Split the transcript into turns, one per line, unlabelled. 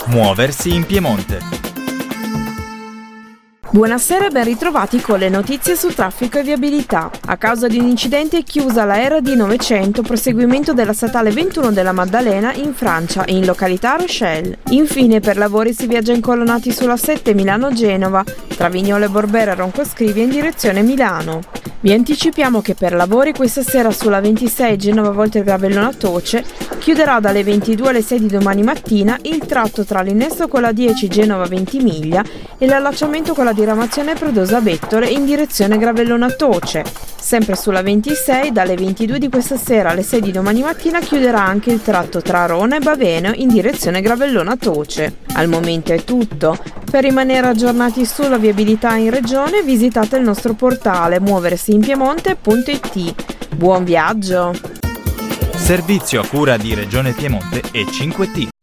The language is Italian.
Muoversi in Piemonte.
Buonasera e ben ritrovati con le notizie su traffico e viabilità. A causa di un incidente è chiusa la RD 900 proseguimento della statale 21 della Maddalena in Francia e in località Rochelle. Infine per lavori si viaggia incolonnati sulla 7 Milano-Genova tra Vignole e Borbera Roncoscrivia in direzione Milano. Vi anticipiamo che per lavori questa sera sulla 26 Genova Volte Gravellona Toce chiuderà dalle 22 alle 6 di domani mattina il tratto tra l'innesto con la 10 Genova Ventimiglia e l'allacciamento con la diramazione Predosa Bettole in direzione Gravellona Toce. Sempre sulla 26 dalle 22 di questa sera alle 6 di domani mattina chiuderà anche il tratto tra Arona e Baveno in direzione Gravellona Toce. Al momento è tutto. Per rimanere aggiornati sulla viabilità in regione visitate il nostro portale muoversiinpiemonte.it. Buon viaggio!
Servizio a cura di Regione Piemonte e 5T.